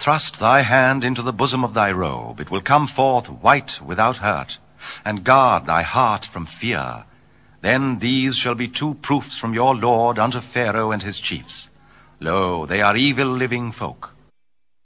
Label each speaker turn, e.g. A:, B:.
A: Thrust thy hand into the bosom of thy robe, it will come forth white without hurt, and guard thy heart from fear. Then these shall be 2 proofs from your Lord unto Pharaoh and his chiefs. Lo, they are evil living folk.